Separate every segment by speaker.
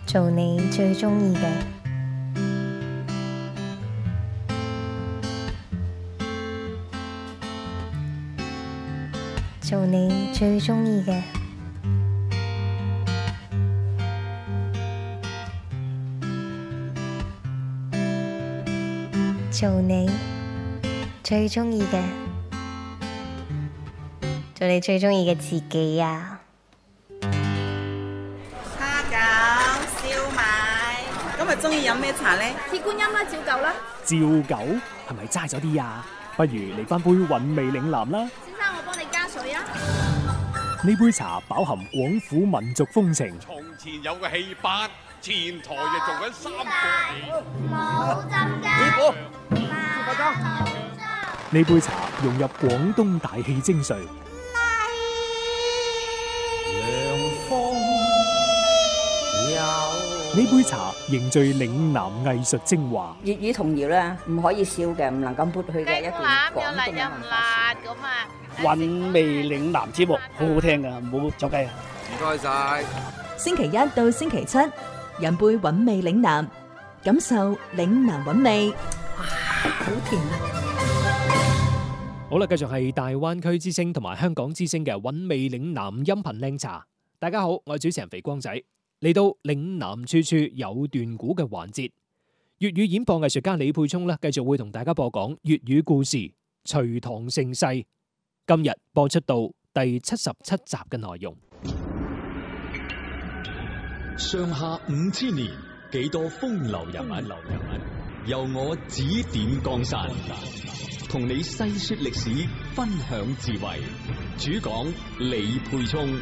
Speaker 1: 做你最中意嘅，做你最中意嘅，做你最中意嘅，做你最中意嘅自己啊！
Speaker 2: 蝦餃、燒賣，今日中意飲咩茶呢？
Speaker 3: 鐵觀音啦，照舊啦。
Speaker 4: 照舊係咪齋咗啲啊？不如嚟翻杯韻味嶺南啦！
Speaker 3: 先生，我幫你加水啊！
Speaker 4: 呢杯茶飽含廣府民族風情。
Speaker 5: 從前有個戲班，前台就做緊三個戲。
Speaker 3: 冇浸㗎。
Speaker 4: 呢杯茶融入廣東大戲精髓。呢杯茶凝聚嶺南藝術精華。
Speaker 6: 粵語童謠咧，唔可以少嘅，唔能夠抹去嘅一段廣東嘅文化。
Speaker 7: 韻味嶺南節目好好聽噶，唔好走雞啊！
Speaker 5: 唔該晒。
Speaker 8: 星期一到星期七，飲杯韻味嶺南，感受嶺南韻味。
Speaker 6: 哇，好甜啊！
Speaker 4: 好啦，繼續係大灣區之聲同埋香港之聲嘅韻味嶺南音頻靚茶。大家好，我係主持人肥光仔。嚟到嶺南處處有段古嘅環節，粵語演播藝術家李沛聰繼續會同大家播講粵語故事《隋唐盛世》。今日播出到第77集嘅內容。
Speaker 9: 上下5000年，幾多風流人物，由我指點江山，同你細說歷史，分享智慧。主講李沛聰。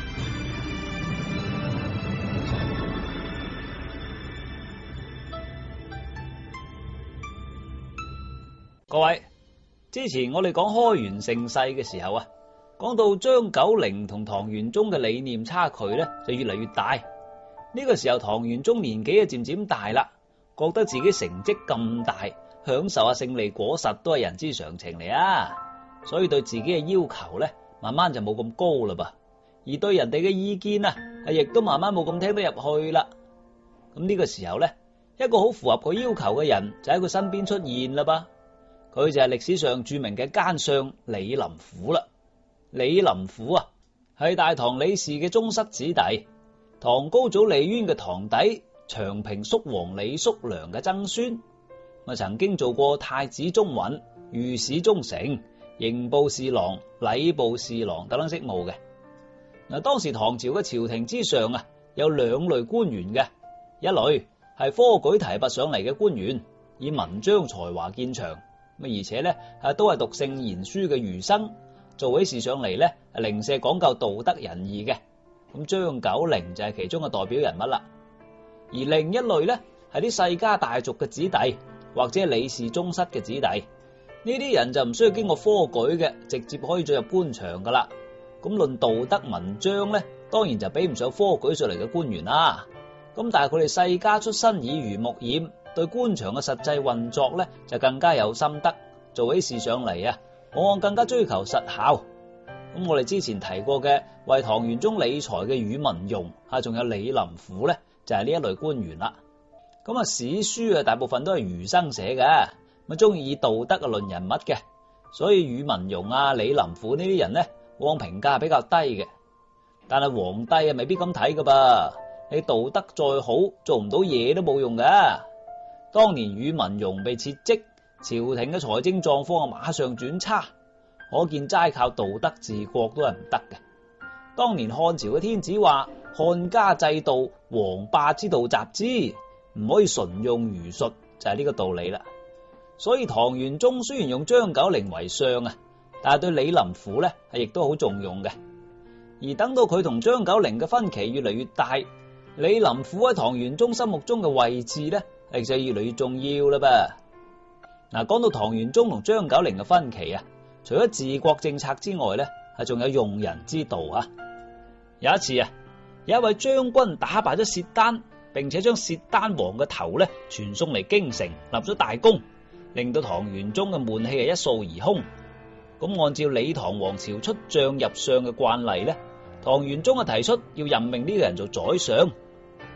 Speaker 7: 各位，之前我哋講開元盛世嘅時候啊，講到張九齡同唐玄宗嘅理念差距咧就越嚟越大。呢個時候唐玄宗年紀啊漸漸大啦，覺得自己成績咁大，享受下勝利果實都係人之常情嚟啊，所以對自己嘅要求咧慢慢就冇咁高啦噃，而對人哋嘅意見啊亦都慢慢冇咁聽得入去啦。咁呢個時候咧，一個好符合佢要求嘅人就喺佢身邊出現啦噃。佢就係歷史上著名嘅奸相李林甫啦。李林甫啊，係大唐李氏嘅宗室子弟，唐高祖李淵嘅堂弟，長平叔王李叔良嘅曾孫。曾經做過太子中允、御史中丞、刑部侍郎、禮部侍郎等等職務嘅。當時唐朝嘅朝廷之上啊，有兩類官員嘅，一類係科舉提拔上嚟嘅官員，以文章才華見長。而且咧都係讀聖賢書嘅儒生，做起事上嚟咧零舍講究道德仁義嘅。咁張九齡就係其中嘅代表人物啦。而另一類咧係啲世家大族嘅子弟，或者李氏宗室嘅子弟。呢啲人就唔需要經過科舉嘅，直接可以進入官場噶啦。咁論道德文章咧，當然就比唔上科舉上嚟嘅官員啦。咁但係佢哋世家出身耳濡目染，對官場嘅實際運作咧就更加有心得，做起事上嚟啊，往往更加追求實效。咁我哋之前提過嘅為唐玄宗理財嘅宇文邕仲有李林甫咧，就係呢一類官員啦。咁史書大部分都係儒生寫嘅，咁中意以道德嘅論人物嘅，所以宇文邕李林甫呢啲人咧，往往評價比較低嘅。但係皇帝未必咁睇噶噃，你道德再好，做唔到嘢都冇用噶。當年宇文邕被撤職，朝廷嘅財政狀況馬上轉差，可見齋靠道德治國都係唔得嘅。當年漢朝嘅天子話：漢家制度，王霸之道雜之，唔可以純用儒術，就係呢個道理啦。所以唐玄宗雖然用張九齡為相啊，但係對李林甫咧亦都好重用嘅。而等到佢同張九齡嘅分歧越嚟越大，李林甫喺唐玄宗心目中嘅位置咧，就越嚟越重要啦噃。講到唐玄宗同張九齡嘅分歧啊，除咗治國政策之外咧，仲有用人之道啊。有一次啊，有一位將軍打敗咗薛丹，並且將薛丹王嘅頭咧傳送嚟京城，立咗大功，令到唐玄宗嘅悶氣一掃而空。咁按照李唐王朝出將入相嘅慣例咧，唐玄宗提出要任命呢個人做宰相。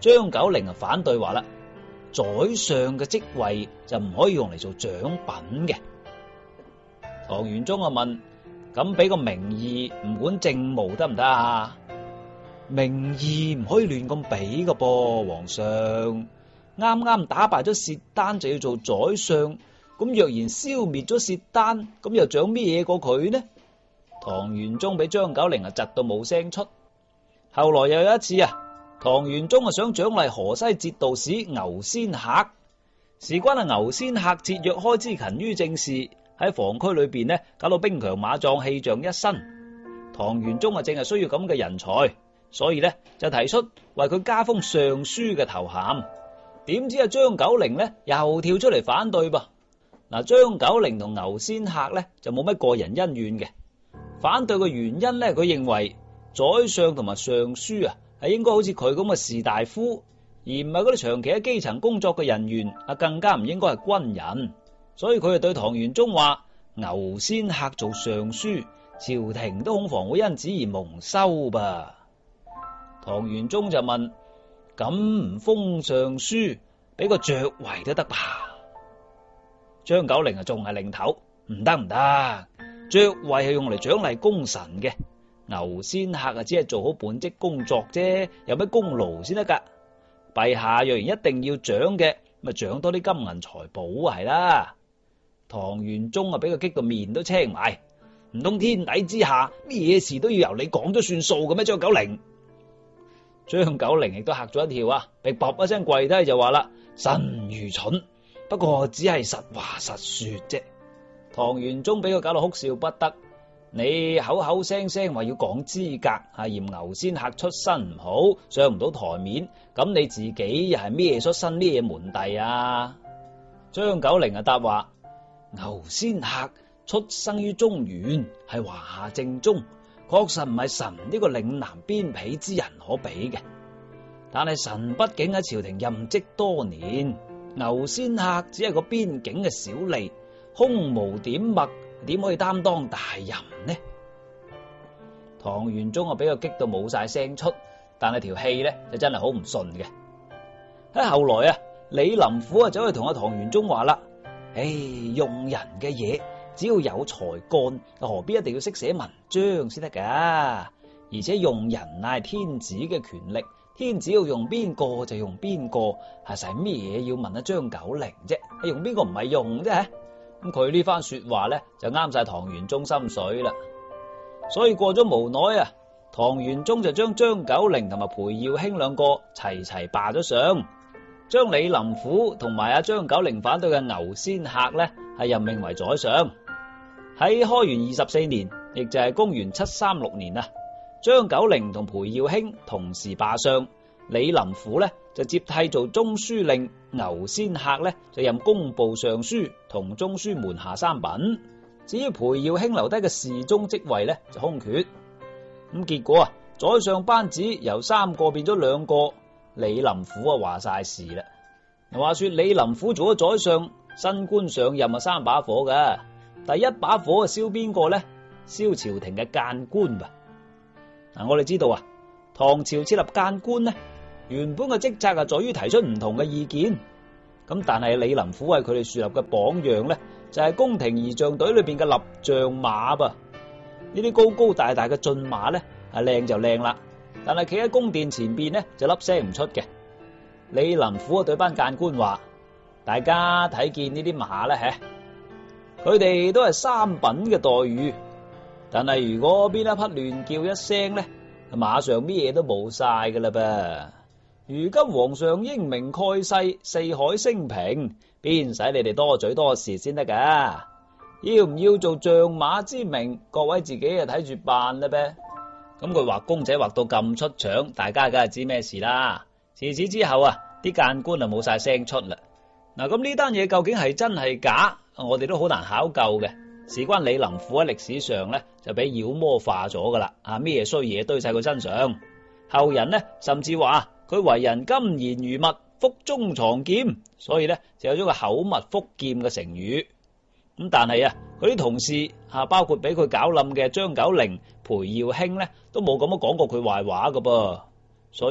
Speaker 7: 張九齡啊反對話啦，宰相嘅職位就唔可以用嚟做獎品嘅。唐玄宗啊問：咁俾個名義唔管政務得唔得啊？名義唔可以亂咁俾噶噃，皇上啱啱打敗咗薛丹就要做宰相，咁若然消滅咗薛丹，咁又獎咩嘢過佢呢？唐玄宗俾張九齡啊窒到冇聲出。後來又有一次啊，唐玄宗啊想獎勵河西節度使牛仙客，事關啊牛仙客節約開支勤於政事，喺防區裏邊呢搞到兵強馬壯氣象一新。唐玄宗啊正係需要咁嘅人才，所以呢就提出為佢加封尚書嘅頭銜。點知啊張九齡呢又跳出嚟反對噃。嗱，張九齡同牛仙客呢就冇乜個人恩怨嘅，反對嘅原因呢，佢認為宰相同埋尚書啊係應該好似佢咁嘅士大夫，而唔係嗰啲長期喺基層工作嘅人員，啊更加唔應該係軍人。所以佢就對唐玄宗話：牛仙客做尚書，朝廷都恐防會因此而蒙羞噃。唐玄宗就問：咁唔封尚書，俾個爵位都得吧？張九齡啊仲係擰頭，唔得唔得，爵位係用嚟獎勵功臣嘅，牛仙客啊只係做好本職工作啫，有咩功勞先得噶？陛下若然一定要獎嘅，咪獎多啲金銀財寶係啦。唐玄宗啊俾佢激到面都青埋，唔通天底之下咩事都要由你講咗算數嘅咩？張九齡，張九齡亦都嚇咗一跳啊，被卜一聲跪低就話啦：臣愚蠢，不過只係實話實說啫。唐玄宗俾佢搞到哭笑不得，你口口聲聲話要講資格，嫌牛仙客出身唔好，上唔到台面，咁你自己又係咩出身咩門第啊？張九齡啊答話：牛仙客出生於中原，係華夏正宗，確實唔係臣呢個嶺南邊鄙之人可比嘅。但係臣畢竟喺朝廷任職多年，牛仙客只係個邊境嘅小吏，空無點墨，點可以擔當大任呢？唐玄宗啊俾佢激到冇晒聲出，但係條氣咧就真係好唔順嘅。喺後來啊，李林甫啊走去同阿唐玄宗話啦：用人嘅嘢只要有才幹，何必一定要識寫文章先得噶？而且用人乃係天子嘅權力，天子要用邊個就用邊個，係使咩嘢要問阿張九齡啫？用邊個唔係用啫？咁佢呢番說話咧就啱晒唐玄宗心水啦。所以過咗無耐啊，唐玄宗就將張九齡同埋裴耀卿兩個齊齊罷咗相，將李林甫同埋阿張九齡反對嘅牛仙客咧係任命為宰相。喺開元24年，亦就係公元736年啊，張九齡同裴耀卿同時罷相，李林甫咧就接替做中書令，牛仙客咧就任工部尚書同中書門下三品。至於裴耀卿留低嘅侍中職位咧就空缺。咁結果啊，宰相班子由3個變咗2個，李林甫啊話晒事啦。話說李林甫做咗宰相，新官上任啊3把火噶，第一把火啊燒邊個咧？燒朝廷嘅諫官吧。我哋知道啊，唐朝設立諫官呢，原本嘅職責係在於提出唔同嘅意見。咁但係李林甫為佢哋樹立嘅榜樣咧，就係宮廷儀仗隊裏邊嘅立將馬噃。呢啲高高大大嘅駿馬咧，靚就靚啦，但係企喺宮殿前邊咧就粒聲唔出嘅。李林甫啊對班諫官話：大家睇見呢啲馬咧，佢哋都係3品嘅待遇，但係如果邊一匹亂叫一聲咧，馬上咩嘢都冇晒噶啦噃。如今皇上英明蓋世，四海升平，邊使你哋多嘴多舌先得噶？要唔要做將馬之名，各位自己啊睇住辦啦唄。咁佢畫公仔畫到咁出場，大家梗係知咩事啦。自此之後啊，啲諫官啊冇晒聲出啦。嗱，咁呢單嘢究竟係真係假，我哋都好難考究嘅。事關李林甫喺歷史上咧就俾妖魔化咗噶啦，咩衰嘢堆晒佢身上。後人呢甚至話佢為人金言如蜜，腹中藏劍，所以咧就有咗個口蜜腹劍嘅成語。咁但係啊，佢啲同事包括俾佢搞冧嘅張九齡、裴耀卿咧，都冇咁樣講過佢壞話噶噃。所以咧，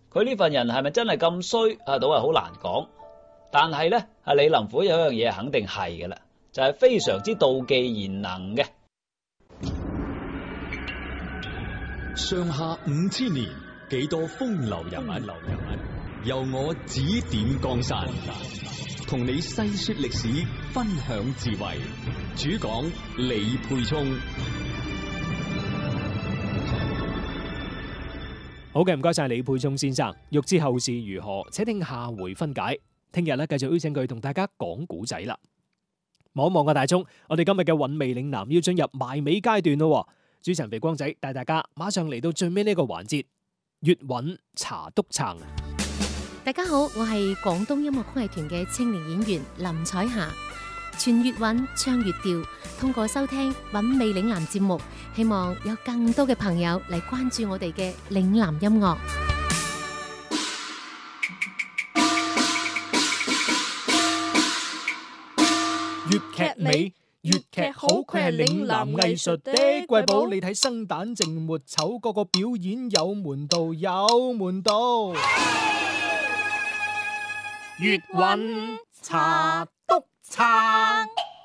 Speaker 7: 佢呢份人係咪真係咁衰啊？倒係好難講。但係咧，李林甫有一樣嘢肯定係嘅啦，就係非常之妒忌賢能嘅。
Speaker 9: 上下5000年，幾多風流人物，由我指點江山，同你細說歷史，分享智慧。主講李沛聰。
Speaker 4: 好嘅，唔該晒李沛聰先生。欲知後事如何，且聽下回分解。聽日咧，繼續邀請佢同大家講古仔啦。望一望個大鐘，我哋今日嘅韻味嶺南要進入埋尾階段咯。主持人肥光仔帶大家馬上嚟到最尾呢個環節，粵韻茶篤撐。
Speaker 10: 大家好，我係廣東音樂曲藝團嘅青年演員林彩霞。傳粵韻，唱粵調，通過收聽韻味嶺南節目，希望有更多嘅朋友嚟關注我哋嘅嶺南音樂。
Speaker 4: 粵劇美，粵劇好，佢係嶺南藝術的瑰寶。你睇生旦淨末丑，個個表演有門道，有門道。粵韻茶篤撐，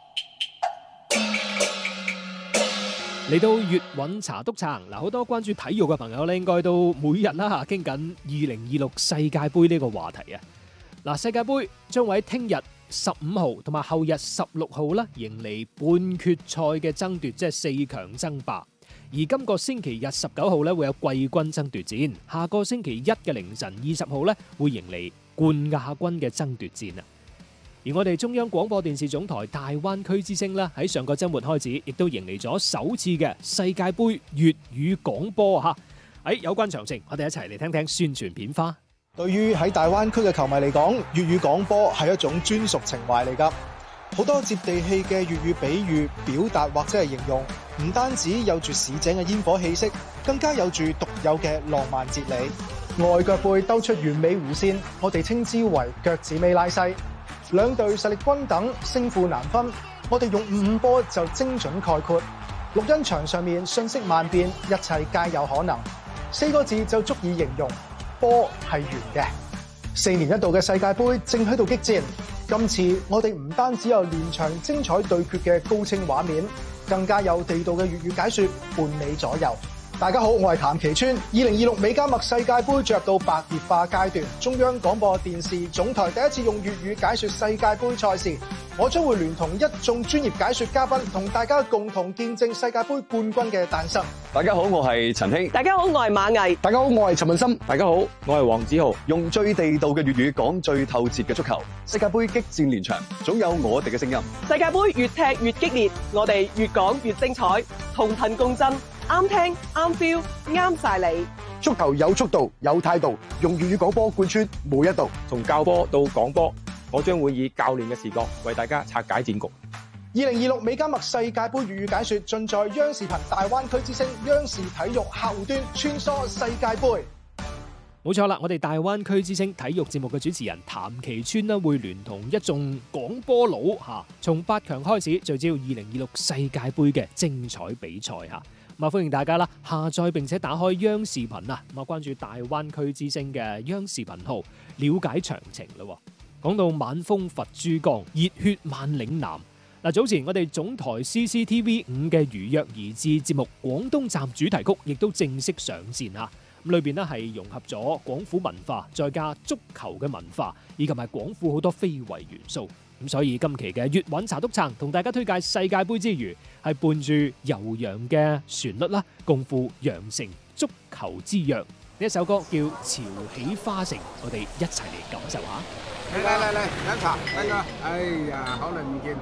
Speaker 4: 嚟到粵韻茶篤撐嗱，好多關注體育嘅朋友咧，應該都每日啦嚇傾緊2026世界盃呢個話題啊！嗱，世界盃將會喺聽日15號同埋後日16號啦，迎嚟半決賽嘅爭奪，即係4強爭霸。而今個星期日19號咧會有季軍爭奪戰，下個星期一嘅凌晨20號咧會迎嚟冠亞軍嘅爭奪戰啊！而我哋中央廣播電視總台大灣區之聲咧喺上個週末開始，亦都迎嚟咗首次嘅世界盃粵語廣播嚇。喺有關詳情，我哋一齊嚟聽聽宣傳片花。
Speaker 11: 對於喺大灣區嘅球迷嚟講，粵語廣播係一種專屬情懷嚟㗎。好多接地氣嘅粵語比喻、表達或者係形容，唔單止有住市井嘅煙火氣息，更加有住獨有嘅浪漫哲理。外腳背兜出完美弧線，我哋稱之為腳趾尾拉西。兩隊實力均等，勝負難分，我哋用5波就精準概括。錄音場上面瞬息萬變，一切皆有可能。4個字就足以形容。波係圓嘅，4年一度嘅世界盃正喺度激戰。今次我哋唔單止有連場精彩對決嘅高清畫面，更加有地道嘅粵語解說伴你左右。大家好，我係譚其川。2026美加墨世界盃進入到白熱化階段，中央廣播電視總台第一次用粵語解說世界盃賽事。我將會聯同一眾專業解說嘉賓，同大家共同見證世界盃冠軍嘅誕生。
Speaker 12: 大家好，我係陳興。
Speaker 13: 大家好，我係馬毅。
Speaker 11: 大家好，我係陳文森。
Speaker 12: 大家好，我係黃子豪。用最地道嘅粵語講最透徹嘅足球。世界盃激戰連場，總有我哋嘅聲音。
Speaker 13: 世界盃越踢越激烈，我哋越講越精彩，同頻共振，啱聽啱 feel， 啱晒你。
Speaker 11: 足球有速度有態度，用粵語廣播貫穿每一度，
Speaker 14: 從教波到講波。我將會以教練嘅視角為大家拆解戰局。
Speaker 11: 2026美加墨世界盃粵語解說盡在央視頻大灣區之聲、央視體育客戶端穿梭世界盃。
Speaker 4: 冇錯啦，我哋大灣區之聲體育節目嘅主持人譚其川呢會聯同一眾廣播佬嚇，從8強開始聚焦2026世界盃嘅精彩比賽嚇。咁啊，歡迎大家啦，下載並且打開央視頻啊，咁啊關注大灣區之聲嘅央視頻號，了解詳情啦。講到晚風拂珠江，熱血漫嶺南。嗱，早前我哋總台 CCTV5 嘅如約而至節目廣東站主題曲，亦都正式上線嚇。咁裏邊呢係融合咗廣府文化，再加足球嘅文化，以及係廣府好多非遺元素。咁所以今期嘅粵韻茶篤撐同大家推介世界盃之餘，係伴住悠揚嘅旋律啦，共赴羊城足球之約。呢一首歌叫《潮起花城》，我哋一齊嚟感受下。
Speaker 15: 嚟飲茶，大家。哎呀，好耐唔見。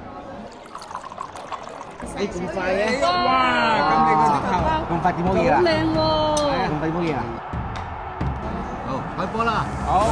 Speaker 15: 你咁快嘅？哇！咁靚嘅足球，咁快點好嘢啦？好靚喎！係啊，咁快點好嘢啦？好，開波啦！好。